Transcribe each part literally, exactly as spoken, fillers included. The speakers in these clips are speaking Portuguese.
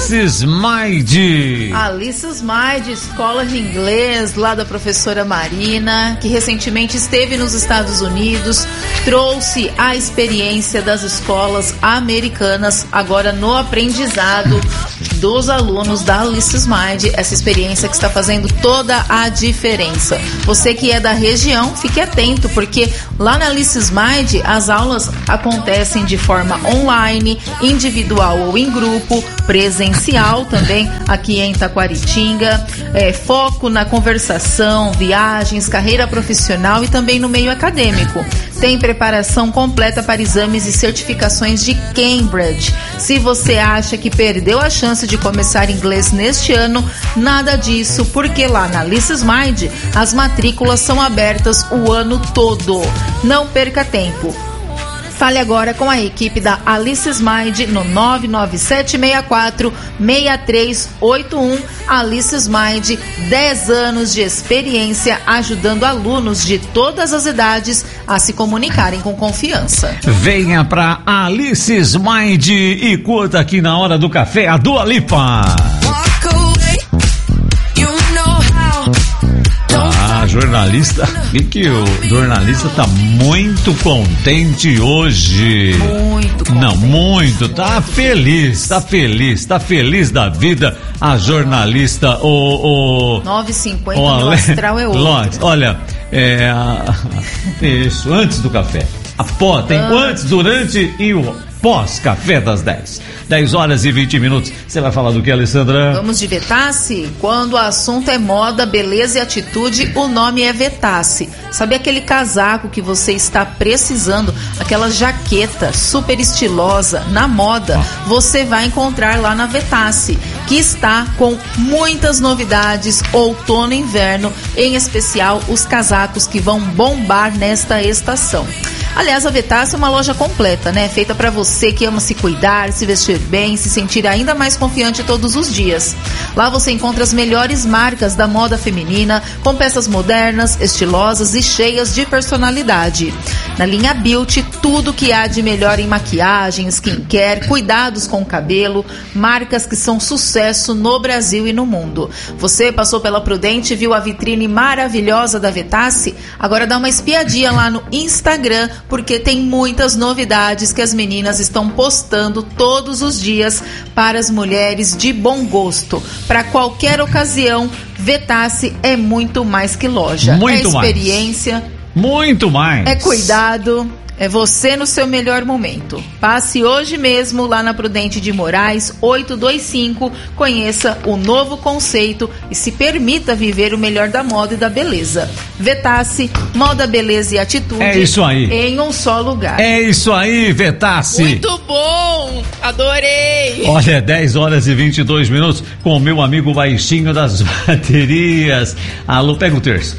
Alice Smide. Alice Smide, escola de inglês lá da professora Marina, que recentemente esteve nos Estados Unidos, trouxe a experiência das escolas americanas agora no aprendizado dos alunos da Alice Smide, essa experiência que está fazendo toda a diferença. Você que é da região, fique atento, porque lá na Alice Smide as aulas acontecem de forma online, individual ou em grupo, presencial também aqui em Taquaritinga, é, foco na conversação, viagens, carreira profissional e também no meio acadêmico. Tem preparação completa para exames e certificações de Cambridge. Se você acha que perdeu a chance de começar inglês neste ano, nada disso, porque lá na Alice Smide as matrículas são abertas o ano todo. Não perca tempo. Fale agora com a equipe da Alice Smide no nove nove sete seis quatro seis três oito um. Alice Smide, dez anos de experiência ajudando alunos de todas as idades a se comunicarem com confiança. Venha pra Alice Smide e curta aqui na hora do café a Dua Lipa. A jornalista, vi que o jornalista tá muito contente hoje. Muito contente. Não, muito, tá feliz, tá feliz, tá feliz da vida. A jornalista, o... o nove e cinquenta, o astral é outro. Lotes, olha, é, a, isso, antes do café. A pó, tem o antes, durante e o pós-café das dez. dez horas e vinte minutos. Você vai falar do que, Alessandra? Vamos de Vetasse? Quando o assunto é moda, beleza e atitude, o nome é Vetasse. Sabe aquele casaco que você está precisando? Aquela jaqueta super estilosa, na moda, ah. você vai encontrar lá na Vetasse, que está com muitas novidades, outono e inverno, em especial os casacos que vão bombar nesta estação. Aliás, a Vetasse é uma loja completa, né? Feita para você que ama se cuidar, se vestir bem, se sentir ainda mais confiante todos os dias. Lá você encontra as melhores marcas da moda feminina, com peças modernas, estilosas e cheias de personalidade. Na linha Beauty, tudo que há de melhor em maquiagem, skincare, cuidados com o cabelo, marcas que são sucesso no Brasil e no mundo. Você passou pela Prudente e viu a vitrine maravilhosa da Vetasse? Agora dá uma espiadinha lá no Instagram, porque tem muitas novidades que as meninas estão postando todos os dias para as mulheres de bom gosto. Para qualquer ocasião, Vetasse é muito mais que loja. Muito é experiência. Mais. Muito mais. É cuidado. É você no seu melhor momento. Passe hoje mesmo lá na Prudente de Moraes oitocentos e vinte e cinco, conheça o novo conceito e se permita viver o melhor da moda e da beleza. Vetasse, moda, beleza e atitude. É isso aí. Em um só lugar. É isso aí, Vetasse. Muito bom, adorei. Olha, dez horas e vinte e dois minutos com o meu amigo Baixinho das Baterias. Alô, pega o terço.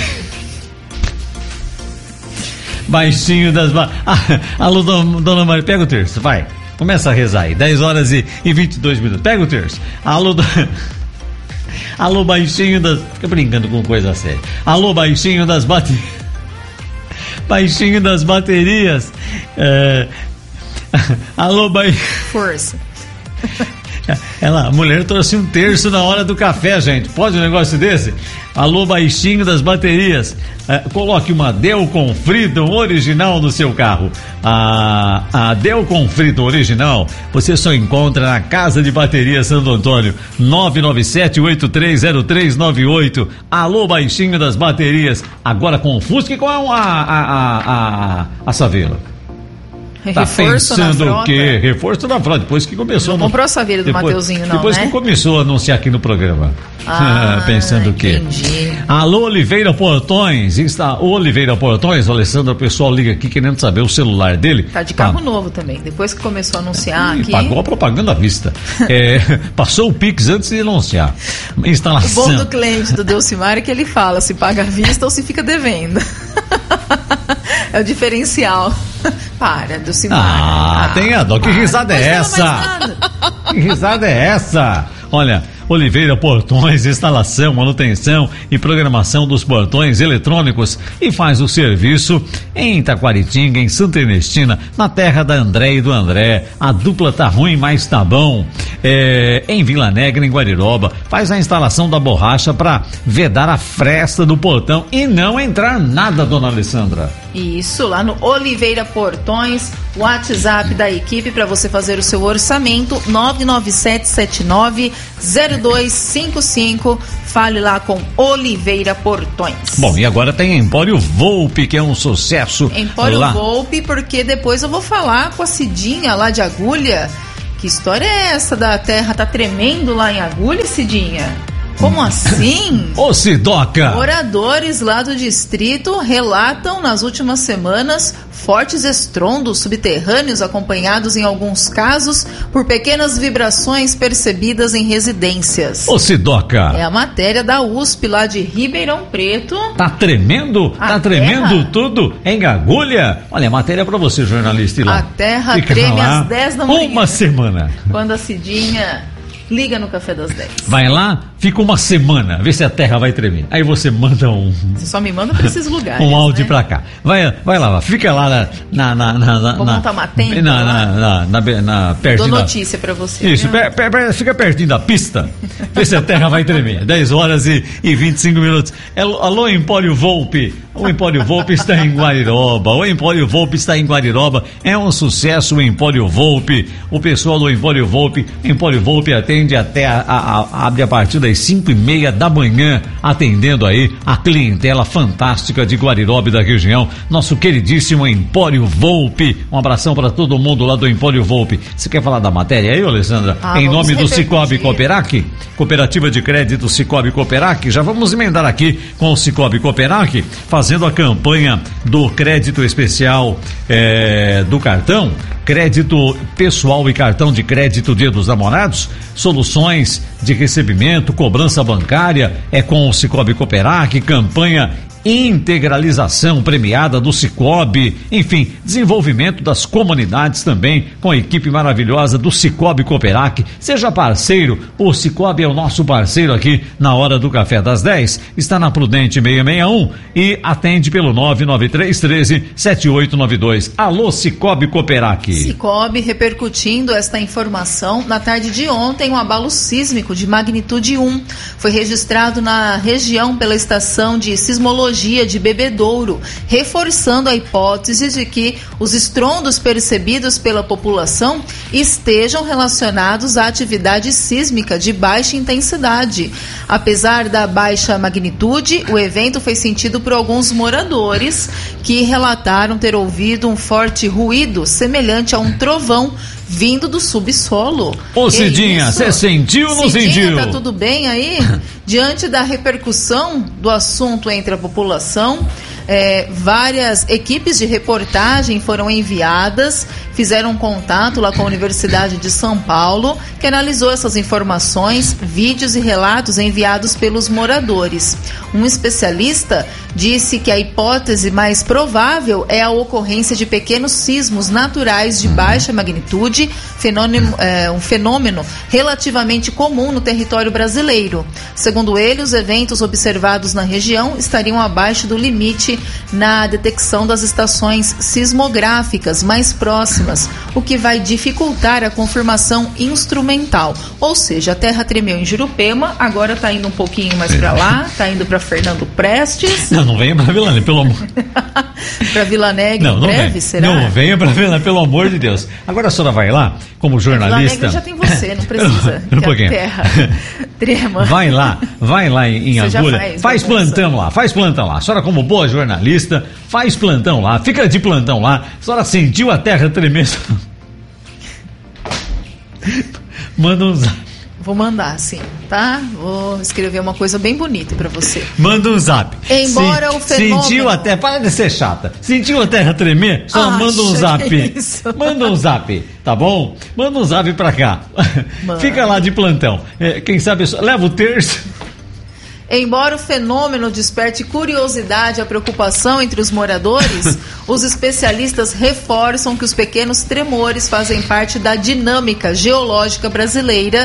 Baixinho das... Ba... Ah, alô, dona Maria, pega o terço, vai. Começa a rezar aí. dez horas e vinte e dois minutos. Pega o terço. Alô, do... alô, baixinho das... Fica brincando com coisa séria. Alô, baixinho das baterias. Baixinho das baterias. É... Alô, baixinho... Força. Ela, a mulher trouxe um terço na hora do café, gente. Pode um negócio desse? Alô, baixinho das baterias. É, coloque uma Delcon Freedom original no seu carro. A, a Delcon Freedom original você só encontra na Casa de Bateria Santo Antônio. nove nove sete oito três zero três nove oito. Alô, baixinho das baterias. Agora com o Fusca e com a, a, a, a, a Saveiro. Tá Reforço pensando o quê? Reforço na frota. Depois que começou... Não comprou a Saveiro do depois, Mateuzinho, não, Depois né? que começou a anunciar aqui no programa. Ah, pensando o quê? Entendi. Alô, Oliveira Portões. Está Oliveira Portões, o Alessandro, o pessoal liga aqui querendo saber o celular dele. Tá de carro ah. novo também. Depois que começou a anunciar e aqui... pagou a propaganda à vista. é, passou o Pix antes de anunciar. Instalação. O bom do cliente do Delcimar é que ele fala se paga à vista ou se fica devendo. É o diferencial. Para, Delcimar. Ah, ah, tem a dó. Que risada é essa? Que risada é essa? Olha, Oliveira Portões, instalação, manutenção e programação dos portões eletrônicos e faz o serviço em Taquaritinga, em Santa Ernestina, na terra da André e do André. A dupla tá ruim, mas tá bom. é, em Vila Negra, em Guariroba, faz a instalação da borracha para vedar a fresta do portão e não entrar nada, dona Alessandra. Isso, lá no Oliveira Portões, WhatsApp da equipe para você fazer o seu orçamento, nove nove sete sete nove zero dois cinco cinco. Fale lá com Oliveira Portões. Bom, e agora tem Empório Volpe, que é um sucesso. Empório lá. Volpe, porque depois eu vou falar com a Cidinha lá de Agulha. Que história é essa da terra tá tremendo lá em Agulha, Cidinha? Como assim? Ô, Sidoca! Moradores lá do distrito relatam nas últimas semanas fortes estrondos subterrâneos acompanhados em alguns casos por pequenas vibrações percebidas em residências. Ô, Sidoca! É a matéria da U S P lá de Ribeirão Preto. Tá tremendo? A tá terra? tremendo tudo em Agulha? Olha, a matéria pra você, jornalista. Ir lá. A terra Fica treme lá às dez da manhã. Uma semana. Quando a Cidinha liga no Café das dez. Vai lá, fica uma semana, vê se a terra vai tremer. Aí você manda um... Você só me manda pra esses lugares, um áudio né? pra cá. Vai, vai lá, fica lá na... na, na, na Vou na, montar uma tenda na, lá. na, na, na, na pertinho Dou da- notícia pra você. Isso, viu? per, per, per, fica pertinho da pista, vê se a terra vai tremer. dez horas e, e vinte e cinco minutos. Alô, alô, Empório Volpe. O Empório Volpe está em Guariroba. O Empório Volpe está em Guariroba. É um sucesso o Empório Volpe. O pessoal do Empório Volpe, Empório Volpe atende até a, a, a, abre a partir das cinco e meia da manhã, atendendo aí a clientela fantástica de Guariroba e da região. Nosso queridíssimo Empório Volpe. Um abração para todo mundo lá do Empório Volpe. Você quer falar da matéria aí, Alessandra? Ah, em vamos nome do repercutir. Cicobi Cooperac, Cooperativa de Crédito Cicobi Cooperac. Já vamos emendar aqui com o Cicobi Cooperac, fazendo a campanha do crédito especial é, do cartão, crédito pessoal e cartão de crédito Dia dos Namorados, soluções de recebimento, cobrança bancária, é com o Cicobi Cooperac, campanha integralização premiada do Cicobi, enfim, desenvolvimento das comunidades também, com a equipe maravilhosa do Cicobi Cooperac. Seja parceiro, o Cicobi é o nosso parceiro aqui na hora do Café das dez, está na Prudente seiscentos e sessenta e um e atende pelo nove nove três um três sete oito nove dois. Alô, Cicobi Cooperac. Cicobi repercutindo esta informação. Na tarde de ontem, um abalo sísmico de magnitude um foi registrado na região pela estação de sismologia de Bebedouro, reforçando a hipótese de que os estrondos percebidos pela população estejam relacionados à atividade sísmica de baixa intensidade. Apesar da baixa magnitude, o evento foi sentido por alguns moradores que relataram ter ouvido um forte ruído semelhante a um trovão vindo do subsolo. Ô, Que Cidinha, isso? você sentiu ou não Cidinha, sentiu? tá tudo bem aí? Diante da repercussão do assunto entre a população, é, várias equipes de reportagem foram enviadas, fizeram contato lá com a Universidade de São Paulo, que analisou essas informações, vídeos e relatos enviados pelos moradores. Um especialista disse que a hipótese mais provável é a ocorrência de pequenos sismos naturais de baixa magnitude, fenômeno, é, um fenômeno relativamente comum no território brasileiro. Segundo ele, os eventos observados na região estariam abaixo do limite na detecção das estações sismográficas mais próximas, o que vai dificultar a confirmação instrumental. Ou seja, a terra tremeu em Jurupema, agora está indo um pouquinho mais para lá, está indo para Fernando Prestes. Não, não venha pra Vila Negra, pelo amor. Para Vila Negra Não, em não breve, venha. será? Não venha pra Vila Negra, pelo amor de Deus. Agora a senhora vai lá, como Vila jornalista. Negra já tem você, não precisa. Um que a pouquinho. terra trema. Vai lá, vai lá em, em Você já Agulha, faz, faz bagunça. plantão lá, faz plantão lá. A senhora, como boa jornalista, faz plantão lá, fica de plantão lá. A senhora sentiu a terra tremer. Manda um zap. Vou mandar, sim, tá? Vou escrever uma coisa bem bonita pra você. Manda um zap. Embora o fenômeno- Sentiu a terra, para de ser chata. Sentiu a terra tremer? Só Acha manda um que zap. é isso? Manda um zap, tá bom? Manda um zap pra cá. Manda. Fica lá de plantão. É, quem sabe, só- leva o terço. Embora o fenômeno desperte curiosidade e preocupação entre os moradores, os especialistas reforçam que os pequenos tremores fazem parte da dinâmica geológica brasileira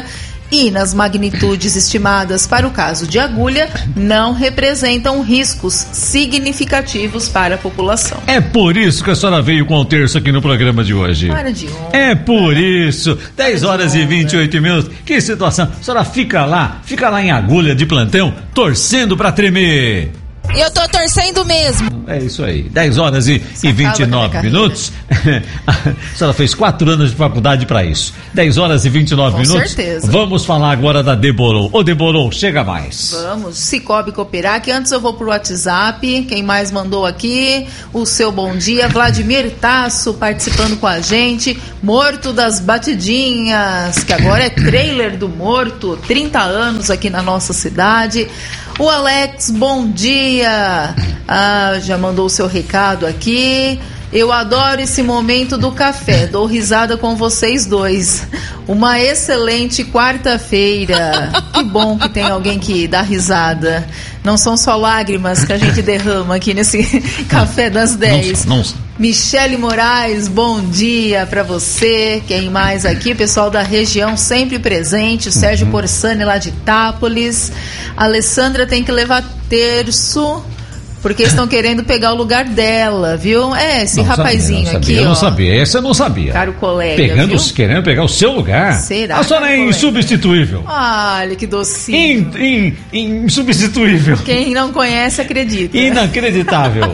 e nas magnitudes estimadas para o caso de agulha, não representam riscos significativos para a população. É por isso que a senhora veio com o terço aqui no programa de hoje. Para de honra. É por isso. dez horas e vinte e oito minutos. Que situação. A senhora fica lá, fica lá em agulha de plantão, torcendo pra tremer. Eu tô torcendo mesmo. É isso aí. dez horas e, e vinte e nove minutos. A senhora fez quatro anos de faculdade pra isso. dez horas e vinte e nove Com minutos. certeza. Vamos falar agora da Deborou. Ô, Deborou, chega mais. Vamos, Cicobi Cooperar, que antes eu vou pro WhatsApp. Quem mais mandou aqui? O seu bom dia. Vladimir Tasso participando com a gente. Morto das Batidinhas, que agora é trailer do Morto. trinta anos aqui na nossa cidade. O Alex, bom dia. Ah, já mandou o seu recado aqui. Eu adoro esse momento do café. Dou risada com vocês dois. Uma excelente quarta-feira. Que bom que tem alguém que dá risada. Não são só lágrimas que a gente derrama aqui nesse café das dez. Não, não. Michele Moraes, bom dia pra você. Quem mais aqui? Pessoal da região sempre presente. O Sérgio uhum. Porsani lá de Itápolis. A Alessandra tem que levar terço, porque estão querendo pegar o lugar dela, viu? É, esse não rapazinho sabia, não aqui, sabia, ó. Eu não sabia, essa eu não sabia. Caro colega, Pegando, viu? Querendo pegar o seu lugar. Será? A senhora é colega? insubstituível. Olha que docinho. In, in, insubstituível. Quem não conhece, acredita. Inacreditável.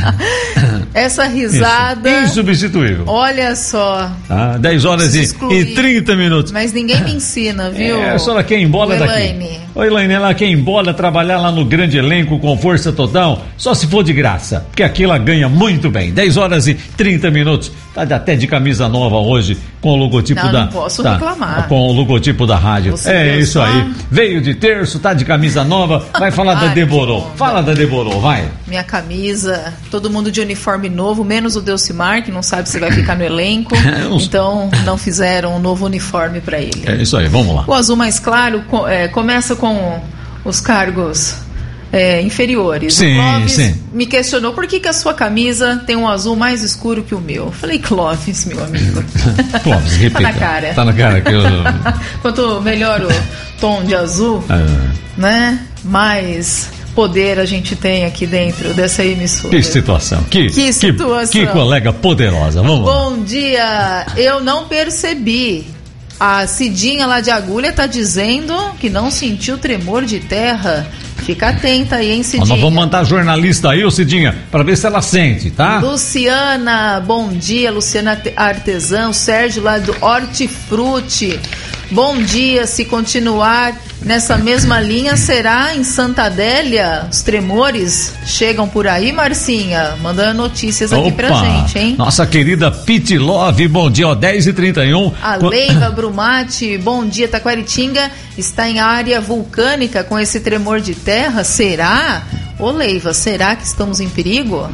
Essa risada. Isso. Insubstituível. Olha só. Ah, dez horas e, e trinta minutos. Mas ninguém me ensina, viu? É, a senhora quer ir embora daqui. Elaine. Oi, Elaine, ela quer ir embora trabalhar lá no grande elenco com força total, só se for de graça, porque aqui ela ganha muito bem. dez horas e trinta minutos. Tá até de camisa nova hoje, com o logotipo não, da... Não, posso tá, reclamar. Com o logotipo da rádio. Você é isso só... aí. Veio de terço, tá de camisa nova, vai falar Ai, da Deborou. Fala da Deborou, vai. Minha camisa, todo mundo de uniforme novo, menos o Delcimar, que não sabe se vai ficar no elenco. Então, não fizeram um novo uniforme para ele. É isso aí, vamos lá. O azul mais claro é, começa com os cargos é, inferiores. Sim, o Clóvis sim. me questionou por que, que a sua camisa tem um azul mais escuro que o meu. Eu falei, Clóvis, meu amigo. Clóvis, repita. Tá na cara. Tá na cara que eu... Quanto melhor o tom de azul, ah. né? Mais poder a gente tem aqui dentro dessa emissora. Que situação. Que, que situação. Que, que colega poderosa. Vamos lá. Bom dia. Eu não percebi. A Cidinha lá de Agulha tá dizendo que não sentiu tremor de terra. Fica atenta aí, hein, Cidinha? Nós vamos mandar jornalista aí, ô Cidinha, pra ver se ela sente, tá? Luciana, bom dia. Luciana Artesã, o Sérgio lá do Hortifruti. Bom dia, se continuar nessa mesma linha, será em Santa Adélia? Os tremores chegam por aí, Marcinha? Mandando notícias aqui Opa, pra gente, hein? Nossa querida Pit Love, bom dia, ó, dez e trinta e um. A Leiva Brumati, bom dia, Taquaritinga está em área vulcânica com esse tremor de terra, será? Ô Leiva, será que estamos em perigo?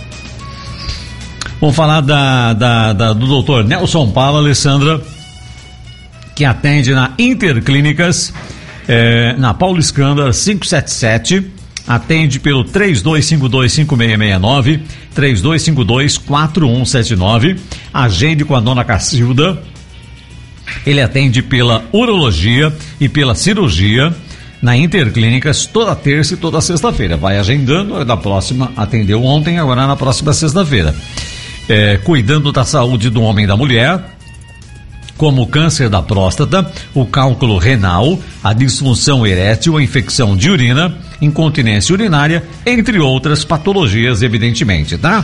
Vamos falar da, da, da, do doutor Nelson Paula, Alessandra, que atende na Interclínicas, é, na Paulo Escândar quinhentos e setenta e sete, atende pelo três dois cinco dois cinco seis seis nove, três dois cinco dois quatro um sete nove, agende com a dona Cacilda. Ele atende pela urologia e pela cirurgia na Interclínicas toda terça e toda sexta-feira. Vai agendando, da próxima, atendeu ontem, agora na próxima sexta-feira. É, cuidando da saúde do homem e da mulher, como o câncer da próstata, o cálculo renal, a disfunção erétil, a infecção de urina, incontinência urinária, entre outras patologias, evidentemente, tá?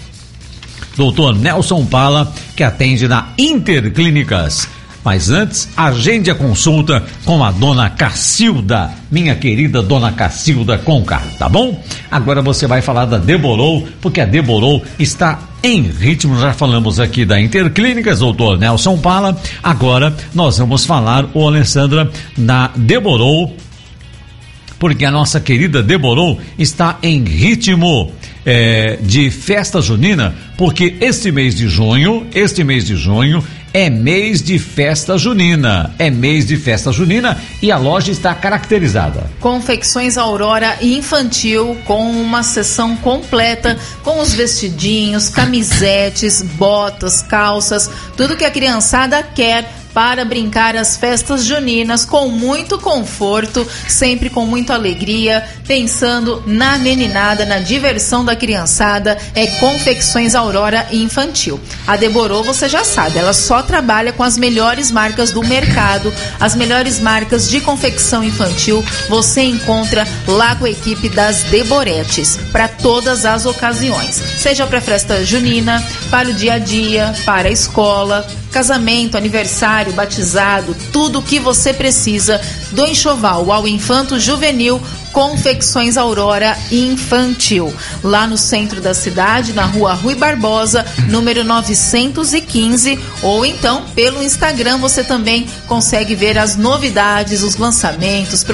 doutor Nelson Pala, que atende na Interclínicas. Mas antes, agende a consulta com a dona Cacilda, minha querida dona Cacilda Conká, tá bom? Agora você vai falar da Deborou, porque a Deborou está em ritmo. Já falamos aqui da Interclínicas, doutor Nelson Pala. Agora nós vamos falar, ô Alessandra, da Deborou, porque a nossa querida Deborou está em ritmo é, de festa junina, porque este mês de junho, este mês de junho é mês de festa junina, é mês de festa junina e a loja está caracterizada. Confecções Aurora Infantil com uma seção completa com os vestidinhos, camisetes, botas, calças, tudo que a criançada quer para brincar as festas juninas com muito conforto, sempre com muita alegria, pensando na meninada, na diversão da criançada. É Confecções Aurora Infantil. A Deborô, você já sabe, ela só trabalha com as melhores marcas do mercado, as melhores marcas de confecção infantil. Você encontra lá com a equipe das Deboretes, para todas as ocasiões, seja para festa junina, para o dia a dia, para a escola, casamento, aniversário, batizado, tudo o que você precisa do enxoval ao infanto juvenil. Confecções Aurora Infantil, lá no centro da cidade, na rua Rui Barbosa, número novecentos e quinze, ou então pelo Instagram você também consegue ver as novidades, os lançamentos,